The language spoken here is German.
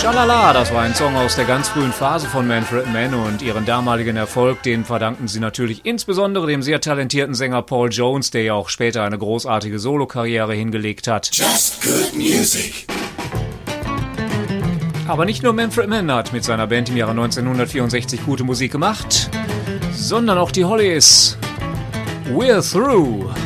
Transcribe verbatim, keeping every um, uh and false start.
Schalala, das war ein Song aus der ganz frühen Phase von Manfred Mann und ihren damaligen Erfolg, den verdanken sie natürlich insbesondere dem sehr talentierten Sänger Paul Jones, der ja auch später eine großartige Solokarriere hingelegt hat. Just good music. Aber nicht nur Manfred Mann hat mit seiner Band im Jahre neunzehnhundertvierundsechzig gute Musik gemacht, sondern auch die Hollies. We're Through.